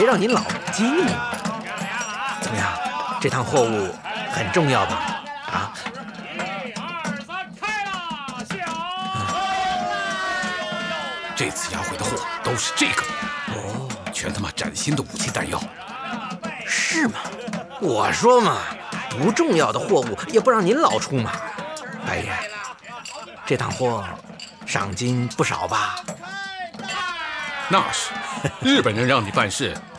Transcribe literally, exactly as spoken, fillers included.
让您老惊呢。怎么样，这趟货物很重要吧？啊？ 一二三，开了！小， 这次押回的货都是这个， 哦， 全他妈崭新的武器弹药。 是吗？我说嘛，不重要的货物也不让您老出马。哎呀，这趟货赏金不少吧？ 那是，日本人让你办事，